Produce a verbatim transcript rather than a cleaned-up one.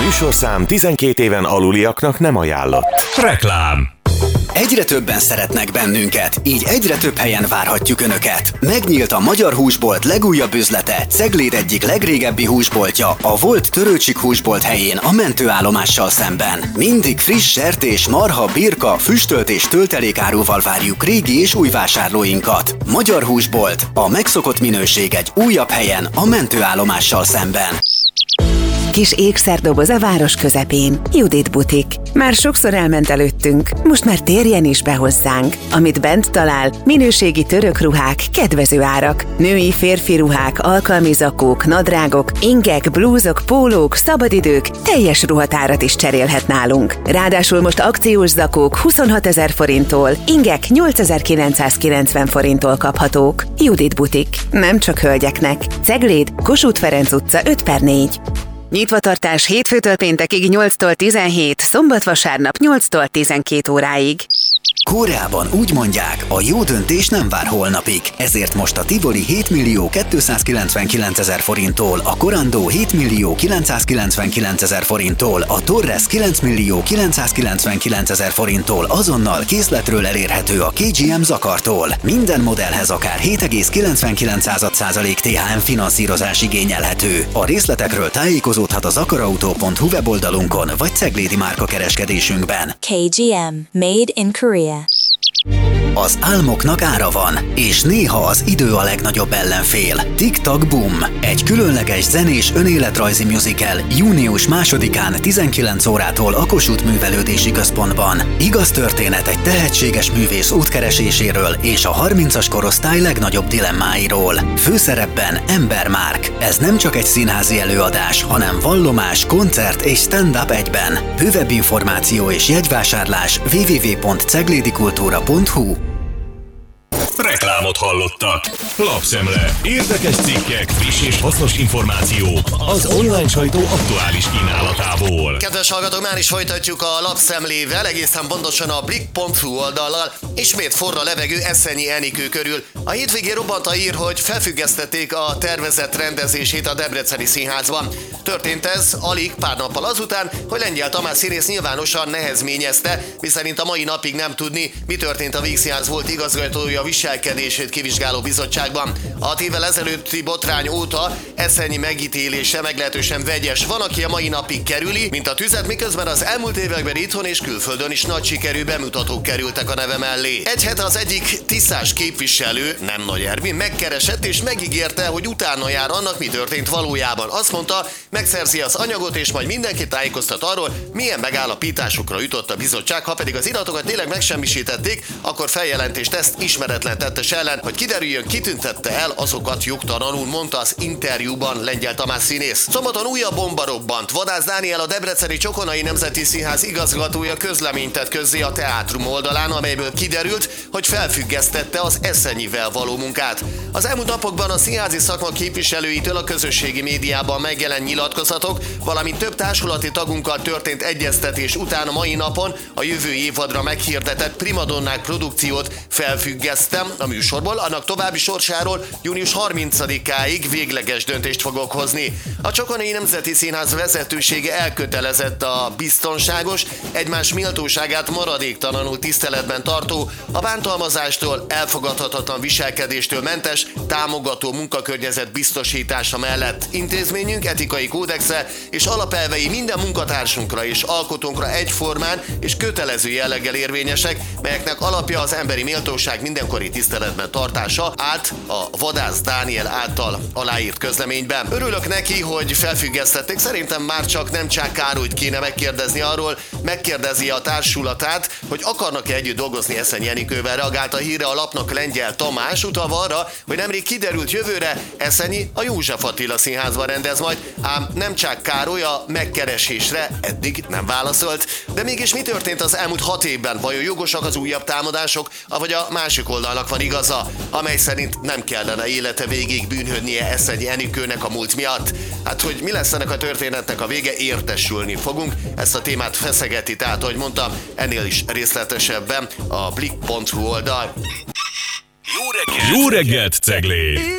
műsorszám tizenkét éven aluliaknak nem ajánlott. Reklám. Egyre többen szeretnek bennünket, így egyre több helyen várhatjuk Önöket. Megnyílt a Magyar Húsbolt legújabb üzlete, Cegléd egyik legrégebbi húsboltja, a volt Törőcsik húsbolt helyén a mentőállomással szemben. Mindig friss sertés, marha, birka, füstölt és töltelékáruval várjuk régi és új vásárlóinkat. Magyar Húsbolt, a megszokott minőség egy újabb helyen a mentőállomással szemben. Kis ékszerdoboz a város közepén. Judit butik. Már sokszor elment előttünk, most már térjen is be hozzánk. Amit bent talál, minőségi török ruhák, kedvező árak. Női, férfi ruhák, alkalmi zakók, nadrágok, ingek, blúzok, pólók, szabadidők, teljes ruhatárat is cserélhet nálunk. Ráadásul most akciós zakók huszonhatezer forinttól, ingek nyolcezer-kilencszázkilencven forinttól kaphatók. Judit butik. Nem csak hölgyeknek. Cegléd, Kossuth Ferenc utca öt per négy. Nyitvatartás hétfőtől péntekig nyolctól tizenhét, szombat-vasárnap nyolctól tizenkét óráig. Koreában úgy mondják, a jó döntés nem vár holnapig, ezért most a Tivoli hétmillió kétszázkilencvenkilencezer forinttól, a Corando hétmillió kilencszázkilencvenkilencezer forinttól, a Torres kilencmillió kilencszázkilencvenkilencezer forinttól azonnal készletről elérhető a ká gé em Zakartól. Minden modellhez akár hét egész kilencvenkilenc százalék té há em finanszírozás igényelhető. A részletekről tájékozódhat a zakarautó pont hu weboldalunkon vagy ceglédi márka kereskedésünkben. ká gé em, made in Korea. Az álmoknak ára van, és néha az idő a legnagyobb ellenfél. Tik-tak Boom! Egy különleges zenés önéletrajzi musical június másodikán tizenkilenc órától a Kossuth Művelődési Központban. Igaz történet egy tehetséges művész útkereséséről és a harmincas korosztály legnagyobb dilemmáiról. Főszerepben Ember Márk. Ez nem csak egy színházi előadás, hanem vallomás, koncert és stand-up egyben. Bővebb információ és jegyvásárlás double-u double-u double-u pont ceglédikultúra pont hu. Reklámot hallottak. Lapszemle. Érdekes cikkek, friss és hasznos információ az online sajtó aktuális kínálatából. Kedves hallgatók, már is folytatjuk a lapszemlével, egészen pontosan a blik pont hu oldallal. Ismét forra levegő Eszenyi Enikő körül. A hétvégén robbant a hír, hogy felfüggesztették a tervezett rendezését a Debreceni Színházban. Történt ez alig pár nappal azután, hogy Lengyel Tamás színész nyilvánosan nehezményezte, miszerint a mai napig nem tudni, mi történt a Vígszínház volt igazgatója viselkedését kivizsgáló bizottságban. Hat évvel ezelőtti botrány óta Eszenyi megítélése meglehetősen vegyes. Van, aki a mai napig kerüli, mint a tüzet, miközben az elmúlt években itthon és külföldön is nagy sikerű bemutatók kerültek a neve mellé. Egy hete az egyik tisztás képviselő, nem Nagy Ervin, megkeresett és megígérte, hogy utána jár annak, mi történt valójában. Azt mondta, megszerzi az anyagot és majd mindenki tájékoztat arról, milyen megállapításokra jutott a bizottság. Ha pedig az iratokat tényleg megsemmisítették, akkor feljelentést tesz ismeretlen tettes ellen, hogy kiderüljön, kitüntette el azokat jogtalanul, mondta az interjúban Lengyel Tamás színész. Szombaton újabb bomba robbant. Vadász Dániel, a debreceni Csokonai Nemzeti Színház igazgatója közleményt tett közzé a Teátrum oldalán, amelyből kiderült, hogy felfüggesztette az Eszenyivel való munkát. Az elmúlt napokban a színházi szakma képviselőitől a közösségi médiában megjelent nyilatkozatok, valamint több társulati tagunkkal történt egyeztetés után a mai napon a jövő évadra meghirdetett Primadonnák produkciót felfüggesztem a műsorból, annak további sorsáról június harmincadikáig végleges döntést fogok hozni. A Csokonai Nemzeti Színház vezetősége elkötelezett a biztonságos, egymás méltóságát maradéktalanul tiszteletben tartó, a bántalmazástól, elfogadhatatlan viselkedéstől mentes, támogató munkakörnyezet biztosítása mellett. Intézményünk etikai kódexe és alapelvei minden munkatársunkra és alkotónkra egyformán és kötelező jelleggel érvényesek, melyeknek alapja az emberi méltóság mindenkori tiszteletben tartása állt a Vadász Dániel által aláírt közleményben. Örülök neki, hogy felfüggesztették, szerintem már csak nem Csák Károlyt kéne megkérdezni arról, megkérdezi a társulatát, hogy akarnak-e együtt dolgozni Eszenyi Enikővel. Reagált a hírre a lapnak Lengyel Tamás, utalva arra, hogy nemrég kiderült, jövőre Eszenyi a József Attila Színházban rendez majd, ám nem Csák Károly a megkeresésre eddig nem válaszolt. De mégis mi történt az elmúlt hat évben? Vajon jogosak az újabb támadások, avagy a másik oldalnak van igaza, amely szerint nem kellene élete végig bűnhődnie Eszenyi Enikőnek a múlt miatt? Hát, hogy mi lesz ennek a történetnek a vége, értesülni fogunk. Ezt a témát feszegeti, tehát, ahogy mondtam, ennél is részletesebben a blik pont hu oldal. Jó reggelt, Jó reggelt Cegléd!